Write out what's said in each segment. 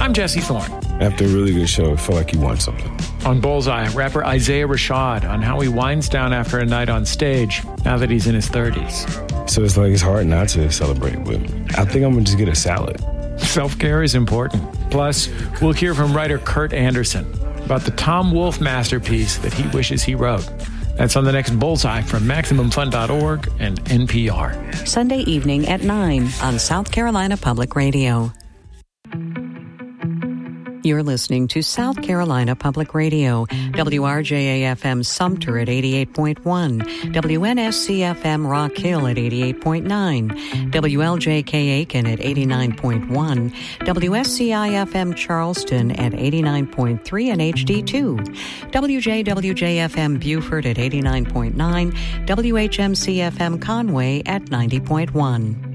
I'm Jesse Thorne. After a really good show, I feel like you want something. On Bullseye, rapper Isaiah Rashad on how he winds down after a night on stage now that he's in his 30s. So it's like it's hard not to celebrate, but I think I'm going to just get a salad. Self-care is important. Plus, we'll hear from writer Kurt Anderson about the Tom Wolfe masterpiece that he wishes he wrote. That's on the next Bullseye from MaximumFun.org and NPR. Sunday evening at 9 on South Carolina Public Radio. You're listening to South Carolina Public Radio, WRJA-FM Sumter at 88.1, WNSC-FM Rock Hill at 88.9, WLJK Aiken at 89.1, WSCI-FM Charleston at 89.3 and HD2, WJWJ-FM Beaufort at 89.9, WHMC-FM Conway at 90.1.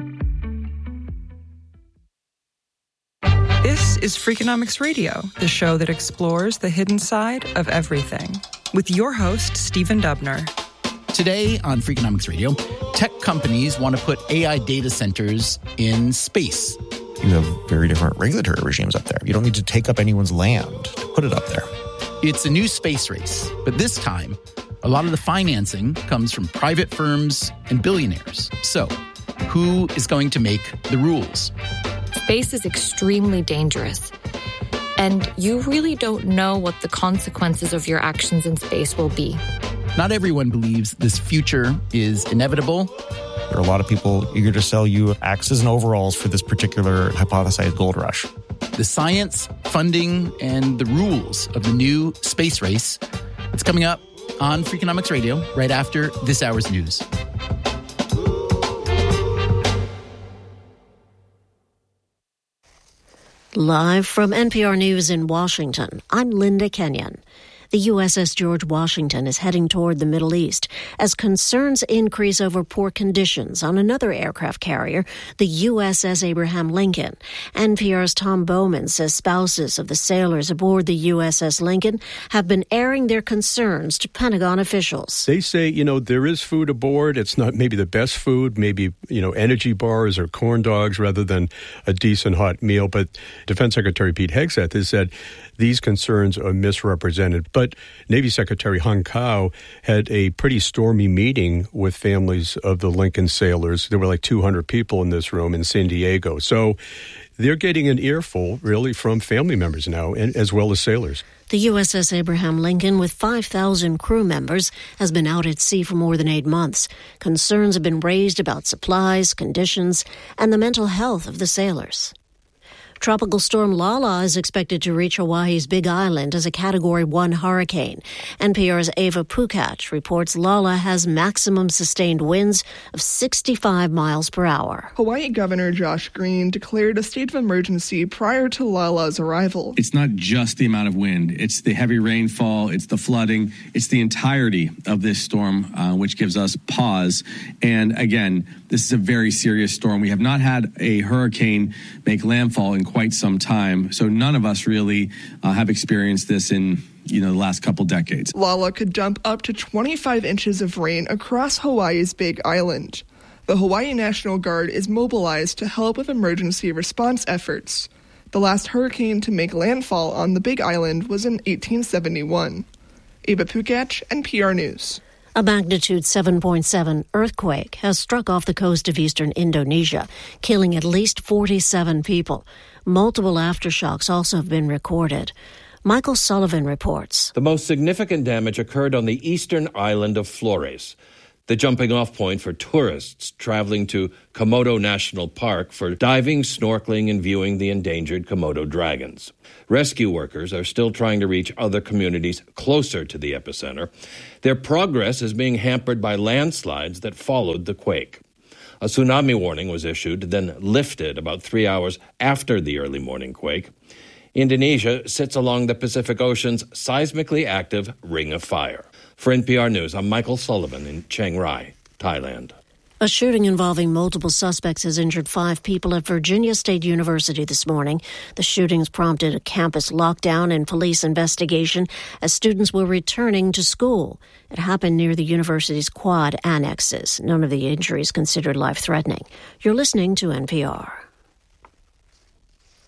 This is Freakonomics Radio, the show that explores the hidden side of everything, with your host, Stephen Dubner. Today on Freakonomics Radio, tech companies want to put AI data centers in space. You have very different regulatory regimes up there. You don't need to take up anyone's land to put it up there. It's a new space race, but this time, a lot of the financing comes from private firms and billionaires. So, who is going to make the rules? Space is extremely dangerous, and you really don't know what the consequences of your actions in space will be. Not everyone believes this future is inevitable. There are a lot of people eager to sell you axes and overalls for this particular hypothesized gold rush. The science, funding, and the rules of the new space race. It's coming up on Freakonomics Radio right after this hour's news. Live from NPR News in Washington, I'm Linda Kenyon. The USS George Washington is heading toward the Middle East as concerns increase over poor conditions on another aircraft carrier, the USS Abraham Lincoln. NPR's Tom Bowman says spouses of the sailors aboard the USS Lincoln have been airing their concerns to Pentagon officials. They say, there is food aboard. It's not maybe the best food, maybe, energy bars or corn dogs rather than a decent hot meal. But Defense Secretary Pete Hegseth has said these concerns are misrepresented. But Navy Secretary Hung Kao had a pretty stormy meeting with families of the Lincoln sailors. There were like 200 people in this room in San Diego. So they're getting an earful, really, from family members now, and as well as sailors. The USS Abraham Lincoln, with 5,000 crew members, has been out at sea for more than 8 months. Concerns have been raised about supplies, conditions, and the mental health of the sailors. Tropical storm Lala is expected to reach Hawaii's Big Island as a Category 1 hurricane. NPR's Ava Pukach reports Lala has maximum sustained winds of 65 miles per hour. Hawaii Governor Josh Green declared a state of emergency prior to Lala's arrival. It's not just the amount of wind. It's the heavy rainfall. It's the flooding. It's the entirety of this storm, which gives us pause. And again, this is a very serious storm. We have not had a hurricane make landfall in quite some time. So none of us really have experienced this in, the last couple decades. Lala could dump up to 25 inches of rain across Hawaii's Big Island. The Hawaii National Guard is mobilized to help with emergency response efforts. The last hurricane to make landfall on the Big Island was in 1871. Ava Pukach, NPR News. A magnitude 7.7 earthquake has struck off the coast of eastern Indonesia, killing at least 47 people. Multiple aftershocks also have been recorded. Michael Sullivan reports. The most significant damage occurred on the eastern island of Flores, the jumping-off point for tourists traveling to Komodo National Park for diving, snorkeling, and viewing the endangered Komodo dragons. Rescue workers are still trying to reach other communities closer to the epicenter. Their progress is being hampered by landslides that followed the quake. A tsunami warning was issued, then lifted about 3 hours after the early morning quake. Indonesia sits along the Pacific Ocean's seismically active Ring of Fire. For NPR News, I'm Michael Sullivan in Chiang Rai, Thailand. A shooting involving multiple suspects has injured 5 people at Virginia State University this morning. The shootings prompted a campus lockdown and police investigation as students were returning to school. It happened near the university's quad annexes. None of the injuries considered life-threatening. You're listening to NPR.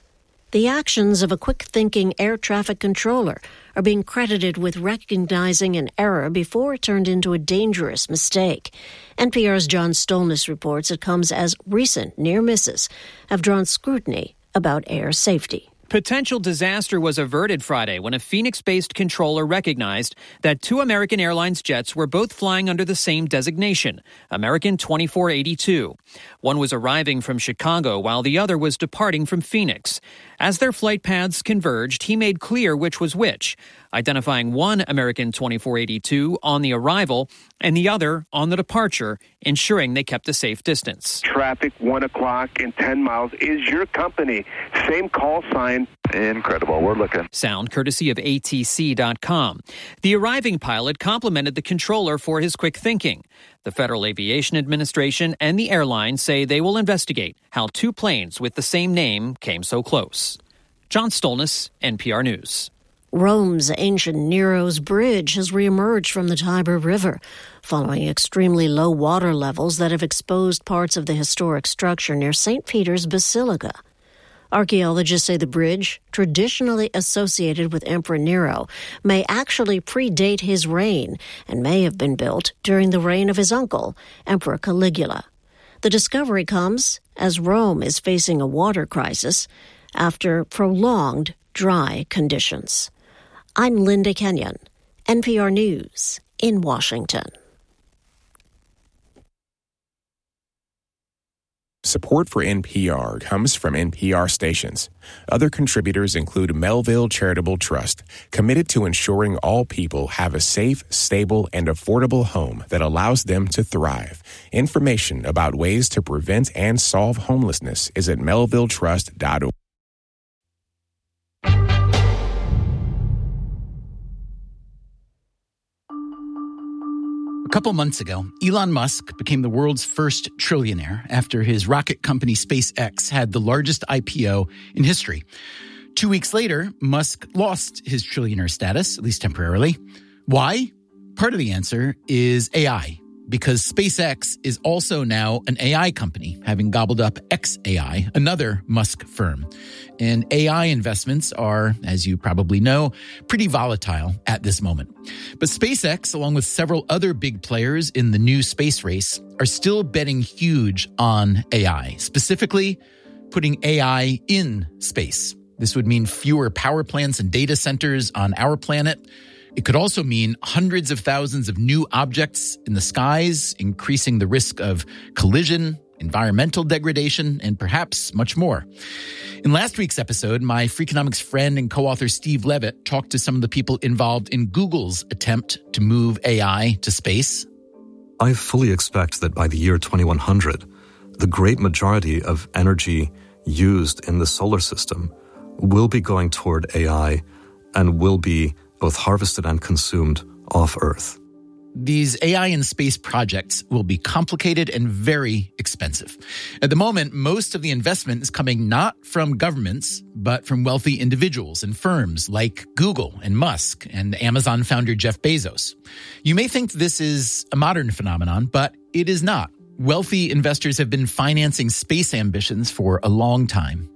The actions of a quick-thinking air traffic controller are being credited with recognizing an error before it turned into a dangerous mistake. NPR's John Stolnis reports it comes as recent near misses have drawn scrutiny about air safety. Potential disaster was averted Friday when a Phoenix-based controller recognized that 2 American Airlines jets were both flying under the same designation, American 2482. One was arriving from Chicago while the other was departing from Phoenix. As their flight paths converged, he made clear which was which, identifying one American 2482 on the arrival and the other on the departure, ensuring they kept a safe distance. Traffic, 1 o'clock and 10 miles is your company. Same call sign. Incredible. We're looking. Sound courtesy of ATC.com. The arriving pilot complimented the controller for his quick thinking. The Federal Aviation Administration and the airline say they will investigate how 2 planes with the same name came so close. John Stolnis, NPR News. Rome's ancient Nero's Bridge has reemerged from the Tiber River, following extremely low water levels that have exposed parts of the historic structure near St. Peter's Basilica. Archaeologists say the bridge, traditionally associated with Emperor Nero, may actually predate his reign and may have been built during the reign of his uncle, Emperor Caligula. The discovery comes as Rome is facing a water crisis after prolonged dry conditions. I'm Linda Kenyon, NPR News in Washington. Support for NPR comes from NPR stations. Other contributors include Melville Charitable Trust, committed to ensuring all people have a safe, stable, and affordable home that allows them to thrive. Information about ways to prevent and solve homelessness is at melvilletrust.org. A couple months ago, Elon Musk became the world's first trillionaire after his rocket company SpaceX had the largest IPO in history. 2 weeks later, Musk lost his trillionaire status, at least temporarily. Why? Part of the answer is AI, because SpaceX is also now an AI company, having gobbled up xAI, another Musk firm. And AI investments are, as you probably know, pretty volatile at this moment. But SpaceX, along with several other big players in the new space race, are still betting huge on AI, specifically putting AI in space. This would mean fewer power plants and data centers on our planet. It could also mean hundreds of thousands of new objects in the skies, increasing the risk of collision, environmental degradation, and perhaps much more. In last week's episode, my Freakonomics friend and co-author Steve Levitt talked to some of the people involved in Google's attempt to move AI to space. I fully expect that by the year 2100, the great majority of energy used in the solar system will be going toward AI and will be both harvested and consumed off Earth. These AI in space projects will be complicated and very expensive. At the moment, most of the investment is coming not from governments, but from wealthy individuals and firms like Google and Musk and Amazon founder Jeff Bezos. You may think this is a modern phenomenon, but it is not. Wealthy investors have been financing space ambitions for a long time.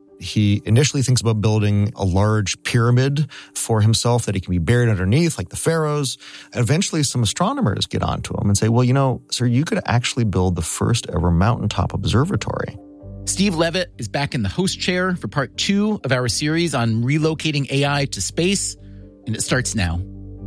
He initially thinks about building a large pyramid for himself that he can be buried underneath, like the pharaohs. Eventually, some astronomers get onto him and say, well, you know, sir, you could actually build the first ever mountaintop observatory. Steve Levitt is back in the host chair for part 2 of our series on relocating AI to space, and it starts now.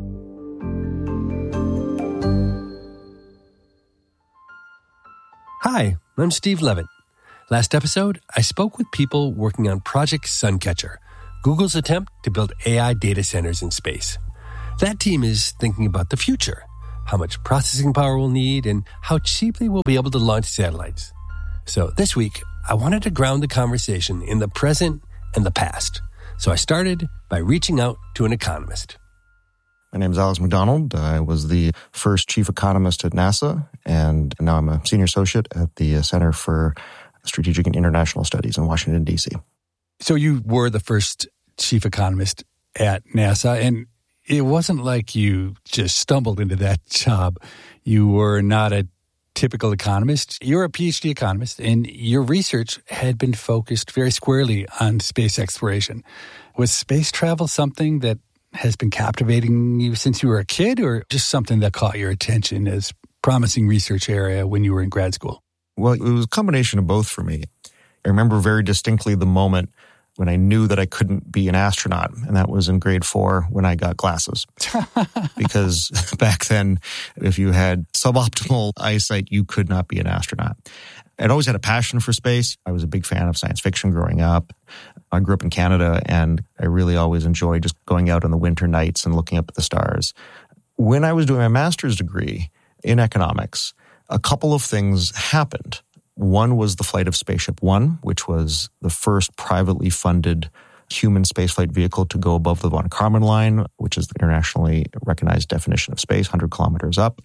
Hi, I'm Steve Levitt. Last episode, I spoke with people working on Project Suncatcher, Google's attempt to build AI data centers in space. That team is thinking about the future, how much processing power we'll need, and how cheaply we'll be able to launch satellites. So this week, I wanted to ground the conversation in the present and the past. So I started by reaching out to an economist. My name is Alex McDonald. I was the first chief economist at NASA, and now I'm a senior associate at the Center for Strategic and International Studies in Washington, D.C. So you were the first chief economist at NASA, and it wasn't like you just stumbled into that job. You were not a typical economist. You're a PhD economist, and your research had been focused very squarely on space exploration. Was space travel something that has been captivating you since you were a kid, or just something that caught your attention as promising research area when you were in grad school? Well, it was a combination of both for me. I remember very distinctly the moment when I knew that I couldn't be an astronaut, and that was in grade 4 when I got glasses. Because back then, if you had suboptimal eyesight, you could not be an astronaut. I'd always had a passion for space. I was a big fan of science fiction growing up. I grew up in Canada, and I really always enjoyed just going out on the winter nights and looking up at the stars. When I was doing my master's degree in economics, a couple of things happened. One was the flight of Spaceship One, which was the first privately funded human spaceflight vehicle to go above the von Karman line, which is the internationally recognized definition of space, 100 kilometers up.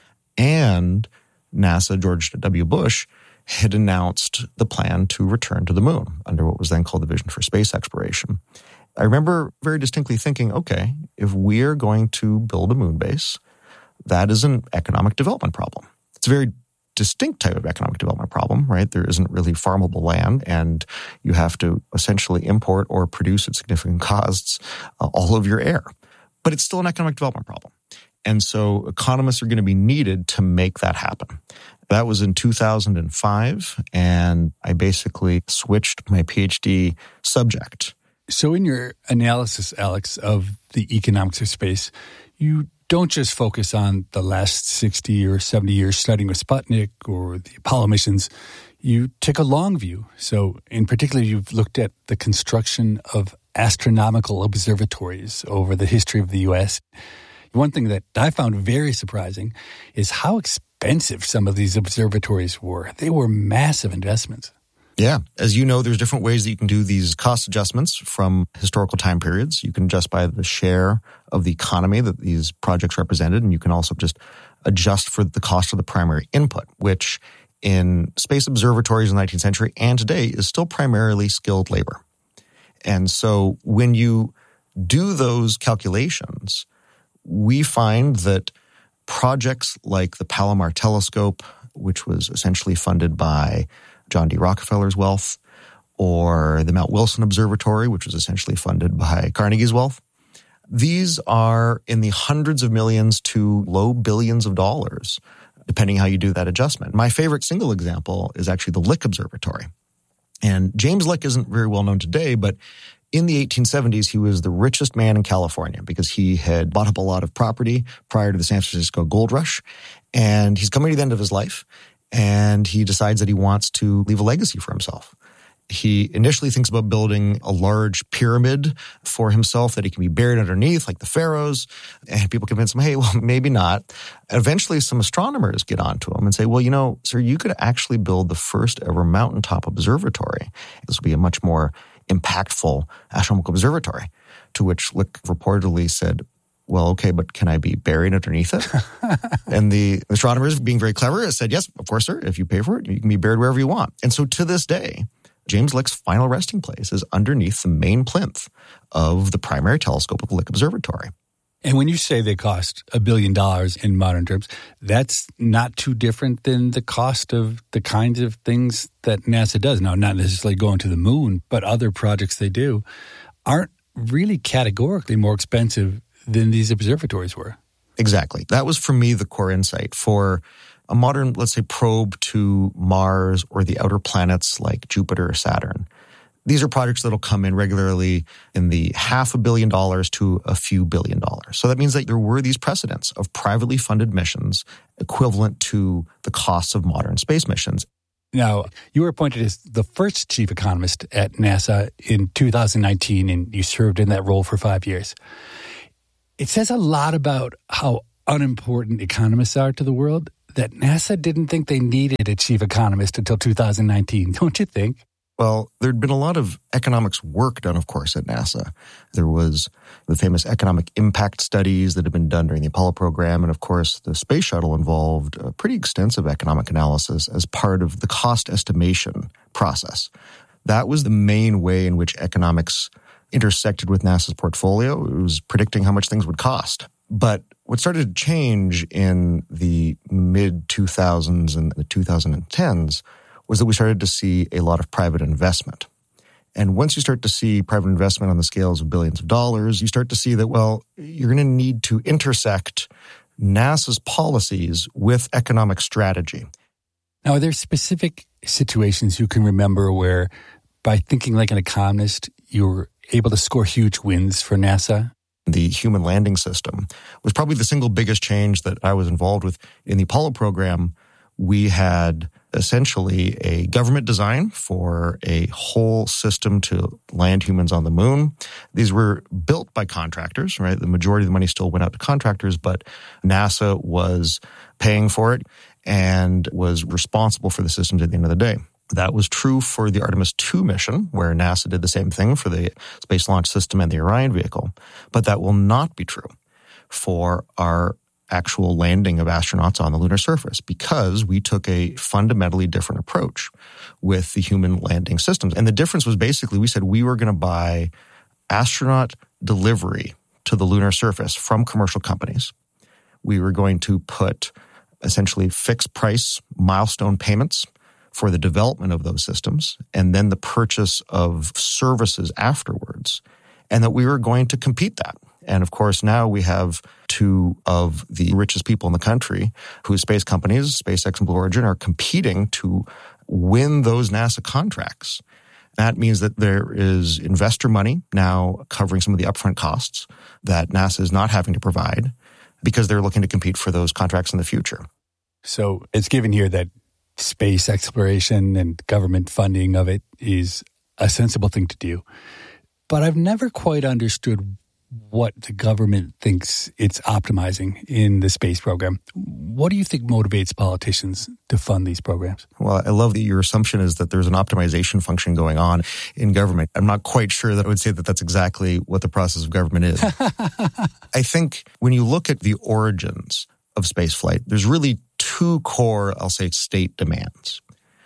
And NASA, George W. Bush, had announced the plan to return to the moon under what was then called the Vision for Space Exploration. I remember very distinctly thinking, okay, if we're going to build a moon base, that is an economic development problem. It's a very distinct type of economic development problem, right? There isn't really farmable land, and you have to essentially import or produce at significant costs all of your air. But it's still an economic development problem. And so economists are going to be needed to make that happen. That was in 2005, and I basically switched my PhD subject. So in your analysis, Alex, of the economics of space, you don't just focus on the last 60 or 70 years studying with Sputnik or the Apollo missions. You take a long view. So in particular, you've looked at the construction of astronomical observatories over the history of the U.S. One thing that I found very surprising is how expensive some of these observatories were. They were massive investments. Yeah. As you know, there's different ways that you can do these cost adjustments from historical time periods. You can adjust by the share of the economy that these projects represented, and you can also just adjust for the cost of the primary input, which in space observatories in the 19th century and today is still primarily skilled labor. And so when you do those calculations, we find that projects like the Palomar Telescope, which was essentially funded by John D. Rockefeller's wealth, or the Mount Wilson Observatory, which was essentially funded by Carnegie's wealth. These are in the hundreds of millions to low billions of dollars, depending how you do that adjustment. My favorite single example is actually the Lick Observatory. And James Lick isn't very well known today, but in the 1870s, he was the richest man in California because he had bought up a lot of property prior to the San Francisco gold rush. And he's coming to the end of his life, and he decides that he wants to leave a legacy for himself. He initially thinks about building a large pyramid for himself that he can be buried underneath, like the pharaohs, and people convince him, hey, well, maybe not. Eventually, some astronomers get onto him and say, well, you know, sir, you could actually build the first ever mountaintop observatory. This will be a much more impactful astronomical observatory, to which Lick reportedly said, well, okay, but can I be buried underneath it? And the astronomers, being very clever, said, yes, of course, sir. If you pay for it, you can be buried wherever you want. And so to this day, James Lick's final resting place is underneath the main plinth of the primary telescope of the Lick Observatory. And when you say they cost $1 billion in modern terms, that's not too different than the cost of the kinds of things that NASA does. Now, not necessarily going to the moon, but other projects they do aren't really categorically more expensive than these observatories were. Exactly. That was, for me, the core insight. For a modern, let's say, probe to Mars or the outer planets like Jupiter or Saturn, these are projects that will come in regularly in the $500 million to a few $1 billion. So that means that there were these precedents of privately funded missions equivalent to the costs of modern space missions. Now, you were appointed as the first chief economist at NASA in 2019, and you served in that role for 5 years. It says a lot about how unimportant economists are to the world that NASA didn't think they needed a chief economist until 2019, don't you think? Well, there'd been a lot of economics work done, of course, at NASA. There was the famous economic impact studies that had been done during the Apollo program. And of course, the space shuttle involved a pretty extensive economic analysis as part of the cost estimation process. That was the main way in which economics intersected with NASA's portfolio. It was predicting how much things would cost. But what started to change in the mid-2000s and the 2010s was that we started to see a lot of private investment. And once you start to see private investment on the scales of billions of dollars, you start to see that, well, you're going to need to intersect NASA's policies with economic strategy. Now, are there specific situations you can remember where, by thinking like an economist, you were able to score huge wins for NASA? The human landing system was probably the single biggest change that I was involved with. In the Apollo program, we had essentially a government design for a whole system to land humans on the moon. These were built by contractors, right? The majority of the money still went out to contractors, but NASA was paying for it and was responsible for the systems at the end of the day. That was true for the Artemis II mission, where NASA did the same thing for the Space Launch System and the Orion vehicle. But that will not be true for our actual landing of astronauts on the lunar surface, because we took a fundamentally different approach with the human landing systems. And the difference was basically we said we were going to buy astronaut delivery to the lunar surface from commercial companies. We were going to put essentially fixed price milestone payments for the development of those systems, and then the purchase of services afterwards, and that we were going to compete that. And of course, now we have two of the richest people in the country whose space companies, SpaceX and Blue Origin, are competing to win those NASA contracts. That means that there is investor money now covering some of the upfront costs that NASA is not having to provide because they're looking to compete for those contracts in the future. So it's given here that space exploration and government funding of it is a sensible thing to do. But I've never quite understood what the government thinks it's optimizing in the space program. What do you think motivates politicians to fund these programs? Well, I love that your assumption is that there's an optimization function going on in government. I'm not quite sure that I would say that that's exactly what the process of government is. I think when you look at the origins of spaceflight, there's really two core, I'll say, state demands.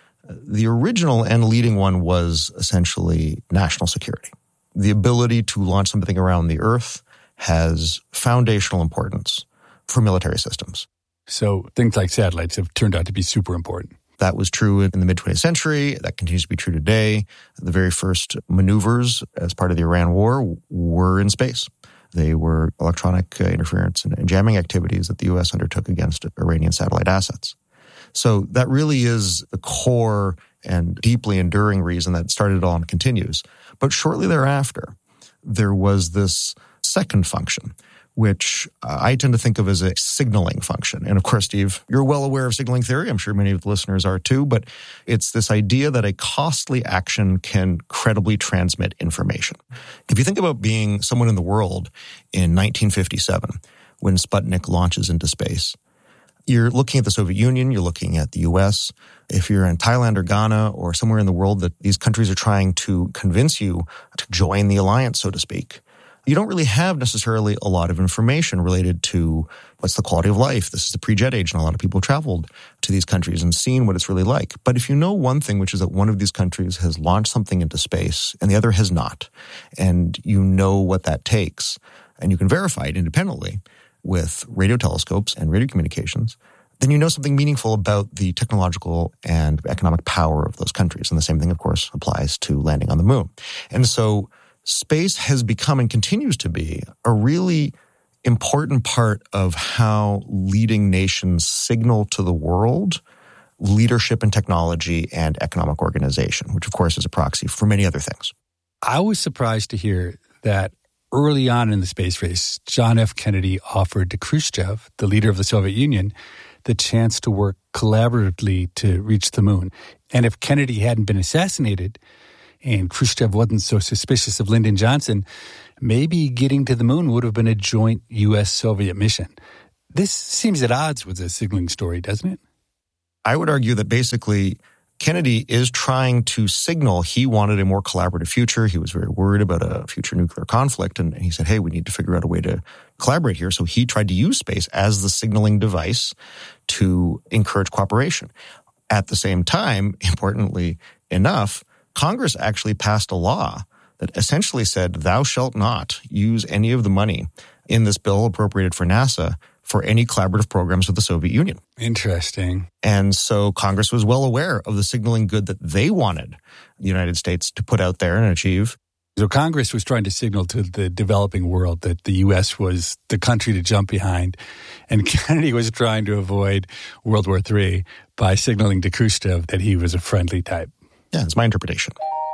The original and leading one was essentially national security. The ability to launch something around the Earth has foundational importance for military systems. So things like satellites have turned out to be super important. That was true in the mid-20th century. That continues to be true today. The very first maneuvers as part of the Iran war were in space. They were electronic interference and jamming activities that the U.S. undertook against Iranian satellite assets. So that really is the core and deeply enduring reason that started it all and continues. But shortly thereafter, there was this second function, which I tend to think of as a signaling function. And of course, Steve, you're well aware of signaling theory. I'm sure many of the listeners are too. But it's this idea that a costly action can credibly transmit information. If you think about being someone in the world in 1957, when Sputnik launches into space, you're looking at the Soviet Union, you're looking at the U.S. If you're in Thailand or Ghana or somewhere in the world that these countries are trying to convince you to join the alliance, so to speak, you don't really have necessarily a lot of information related to what's the quality of life. This is the pre-jet age, and a lot of people traveled to these countries and seen what it's really like. But if you know one thing, which is that one of these countries has launched something into space and the other has not, and you know what that takes, and you can verify it independently with radio telescopes and radio communications, then you know something meaningful about the technological and economic power of those countries. And the same thing, of course, applies to landing on the moon. And so space has become and continues to be a really important part of how leading nations signal to the world leadership in technology and economic organization, which of course is a proxy for many other things. I was surprised to hear that early on in the space race, John F. Kennedy offered to Khrushchev, the leader of the Soviet Union, the chance to work collaboratively to reach the moon. And if Kennedy hadn't been assassinated and Khrushchev wasn't so suspicious of Lyndon Johnson, maybe getting to the moon would have been a joint U.S.-Soviet mission. This seems at odds with the signaling story, doesn't it? I would argue that basically Kennedy is trying to signal he wanted a more collaborative future. He was very worried about a future nuclear conflict, and he said, hey, we need to figure out a way to collaborate here. So he tried to use space as the signaling device to encourage cooperation. At the same time, importantly enough, Congress actually passed a law that essentially said, thou shalt not use any of the money in this bill appropriated for NASA for any collaborative programs with the Soviet Union. Interesting. And so Congress was well aware of the signaling good that they wanted the United States to put out there and achieve. So Congress was trying to signal to the developing world that the U.S. was the country to jump behind. And Kennedy was trying to avoid World War III by signaling to Khrushchev that he was a friendly type. Yeah, it's my interpretation.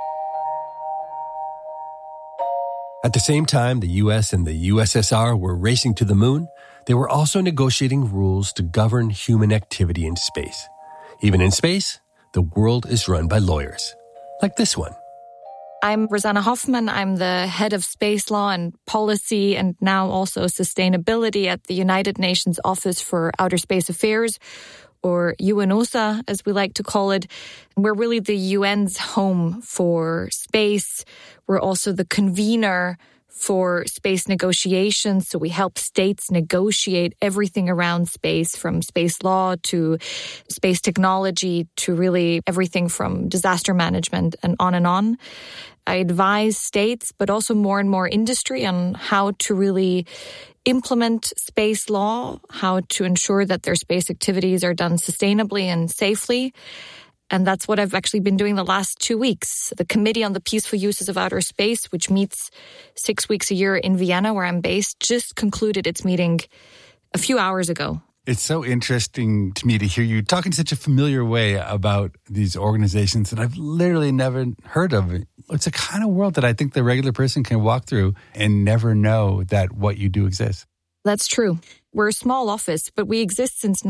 At the same time the U.S. and the USSR were racing to the moon, they were also negotiating rules to govern human activity in space. Even in space, the world is run by lawyers, like this one. I'm Rosanna Hoffman. I'm the head of space law and policy and now also sustainability at the United Nations Office for Outer Space Affairs, or UNOSA, as we like to call it. We're really the UN's home for space. We're also the convener for space negotiations. So we help states negotiate everything around space, from space law to space technology to really everything from disaster management and on and on. I advise states, but also more and more industry on how to really implement space law, how to ensure that their space activities are done sustainably and safely. And that's what I've actually been doing the last 2 weeks. The Committee on the Peaceful Uses of Outer Space, which meets 6 weeks a year in Vienna, where I'm based, just concluded its meeting a few hours ago. It's so interesting to me to hear you talk in such a familiar way about these organizations that I've literally never heard of. It's a kind of world that I think the regular person can walk through and never know that what you do exists. That's true. We're a small office, but we exist since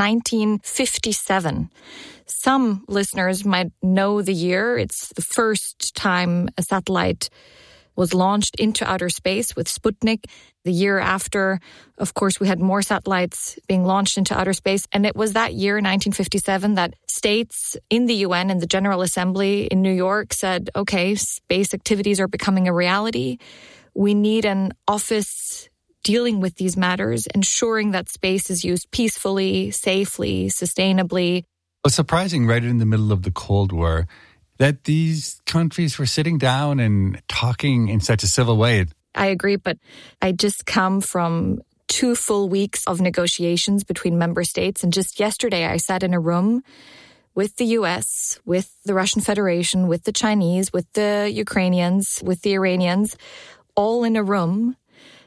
1957. Some listeners might know the year. It's the first time a satellite was launched into outer space with Sputnik. The year after, of course, we had more satellites being launched into outer space. And it was that year, 1957, that states in the UN and the General Assembly in New York said, okay, space activities are becoming a reality. We need an office dealing with these matters, ensuring that space is used peacefully, safely, sustainably. It's surprising right in the middle of the Cold War that these countries were sitting down and talking in such a civil way. I agree, but I just come from 2 full weeks of negotiations between member states. And just yesterday, I sat in a room with the US, with the Russian Federation, with the Chinese, with the Ukrainians, with the Iranians, all in a room,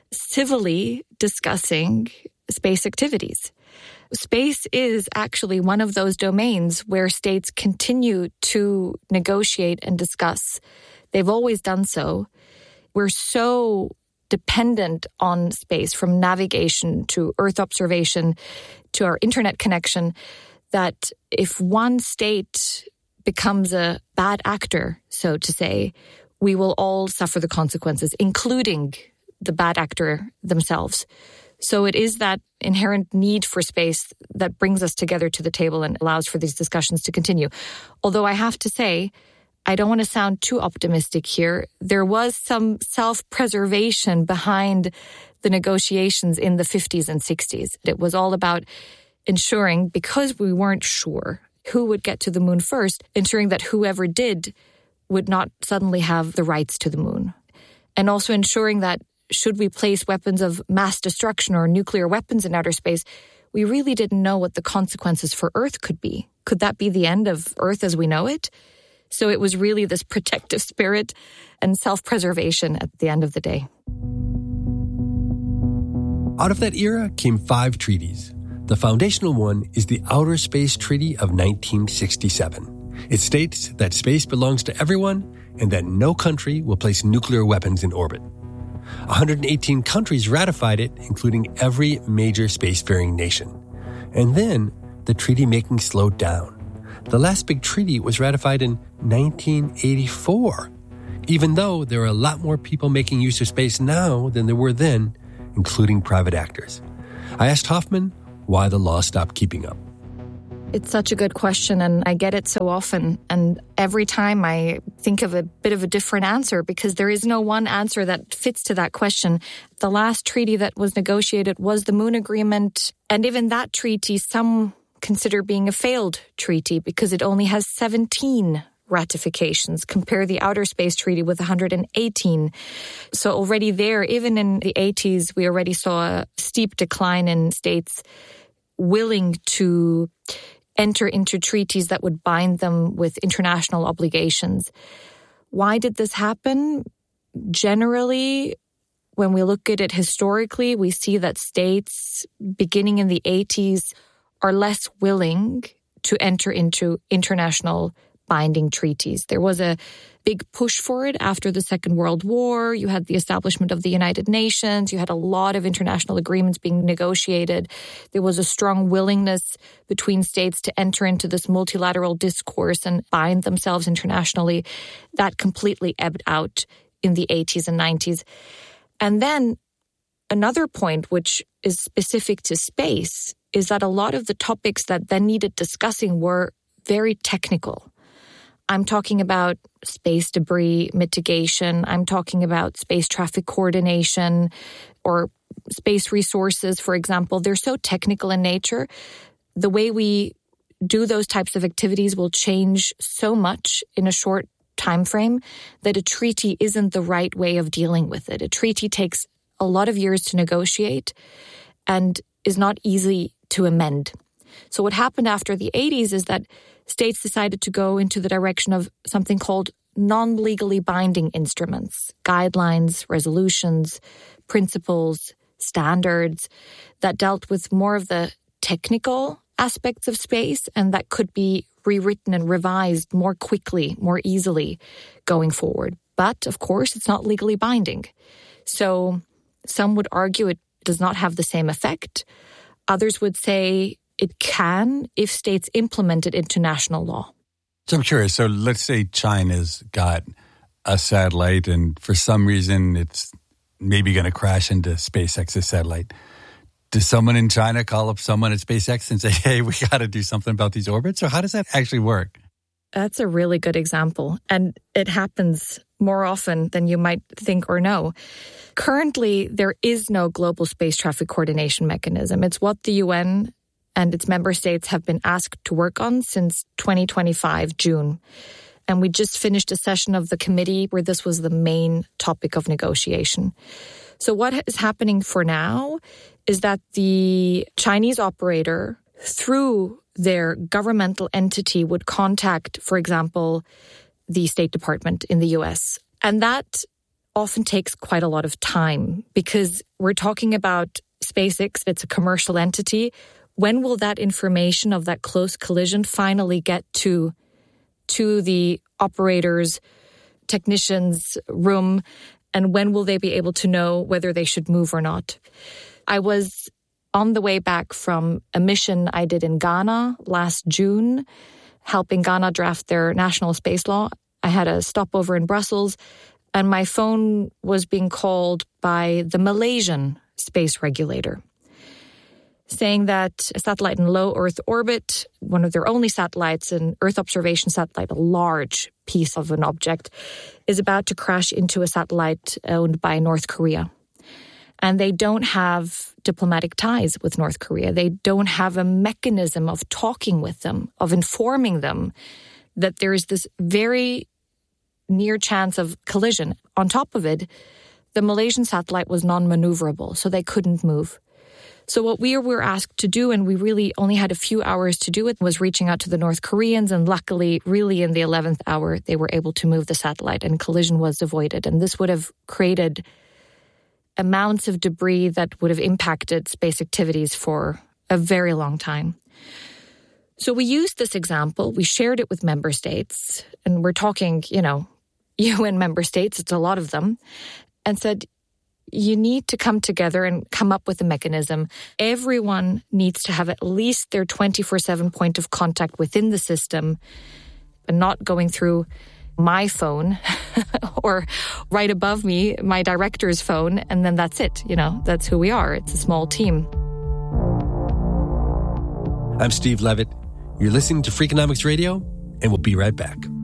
civilly discussing space activities. Space is actually one of those domains where states continue to negotiate and discuss. They've always done so. We're so dependent on space, from navigation to Earth observation to our internet connection, that if one state becomes a bad actor, so to say, we will all suffer the consequences, including the bad actor themselves. So it is that inherent need for space that brings us together to the table and allows for these discussions to continue. Although I have to say, I don't want to sound too optimistic here. There was some self-preservation behind the negotiations in the 50s and 60s. It was all about ensuring, because we weren't sure who would get to the moon first, ensuring that whoever did would not suddenly have the rights to the moon. And also ensuring that should we place weapons of mass destruction or nuclear weapons in outer space, we really didn't know what the consequences for Earth could be. Could that be the end of Earth as we know it? So it was really this protective spirit and self-preservation at the end of the day. Out of that era came 5 treaties. The foundational one is the Outer Space Treaty of 1967. It states that space belongs to everyone and that no country will place nuclear weapons in orbit. 118 countries ratified it, including every major spacefaring nation. And then the treaty making slowed down. The last big treaty was ratified in 1984, even though there are a lot more people making use of space now than there were then, including private actors. I asked Hoffman why the law stopped keeping up. It's such a good question, and I get it so often. And every time I think of a bit of a different answer, because there is no one answer that fits to that question. The last treaty that was negotiated was the Moon Agreement. And even that treaty, some consider being a failed treaty because it only has 17 ratifications. Compare the Outer Space Treaty with 118. So already there, even in the 80s, we already saw a steep decline in states willing to enter into treaties that would bind them with international obligations. Why did this happen? Generally, when we look at it historically, we see that states beginning in the 80s are less willing to enter into international binding treaties. There was a big push for it after the Second World War. You had the establishment of the United Nations. You had a lot of international agreements being negotiated. There was a strong willingness between states to enter into this multilateral discourse and bind themselves internationally. That completely ebbed out in the 80s and 90s. And then another point, which is specific to space, is that a lot of the topics that then needed discussing were very technical. I'm talking about space debris mitigation. I'm talking about space traffic coordination or space resources, for example. They're so technical in nature. The way we do those types of activities will change so much in a short time frame that a treaty isn't the right way of dealing with it. A treaty takes a lot of years to negotiate and is not easy to amend. So what happened after the 80s is that states decided to go into the direction of something called non-legally binding instruments, guidelines, resolutions, principles, standards that dealt with more of the technical aspects of space and that could be rewritten and revised more quickly, more easily going forward. But, of course, it's not legally binding. So some would argue it does not have the same effect. Others would say it can if states implement it into national law. So I'm curious. So let's say China's got a satellite and for some reason it's maybe going to crash into SpaceX's satellite. Does someone in China call up someone at SpaceX and say, hey, we got to do something about these orbits? Or how does that actually work? That's a really good example. And it happens more often than you might think or know. Currently, there is no global space traffic coordination mechanism. It's what the UN and its member states have been asked to work on since 2025, June. And we just finished a session of the committee where this was the main topic of negotiation. So what is happening for now is that the Chinese operator, through their governmental entity, would contact, for example, the State Department in the US. And that often takes quite a lot of time because we're talking about SpaceX. It's a commercial entity. When will that information of that close collision finally get to the operator's technicians' room? And when will they be able to know whether they should move or not? I was on the way back from a mission I did in Ghana last June, helping Ghana draft their national space law. I had a stopover in Brussels, and my phone was being called by the Malaysian space regulator, saying that a satellite in low Earth orbit, one of their only satellites, an Earth observation satellite, a large piece of an object, is about to crash into a satellite owned by North Korea. And they don't have diplomatic ties with North Korea. They don't have a mechanism of talking with them, of informing them that there is this very near chance of collision. On top of it, the Malaysian satellite was non-maneuverable, so they couldn't move. So what we were asked to do, and we really only had a few hours to do it, was reaching out to the North Koreans. And luckily, really in the 11th hour, they were able to move the satellite and collision was avoided. And this would have created amounts of debris that would have impacted space activities for a very long time. So we used this example. We shared it with member states. And we're talking, UN member states, it's a lot of them, and said, you need to come together and come up with a mechanism. Everyone needs to have at least their 24/7 point of contact within the system and not going through my phone or right above me, my director's phone, and then that's it. That's who we are. It's a small team. I'm Steve Levitt. You're listening to Freakonomics Radio, and we'll be right back.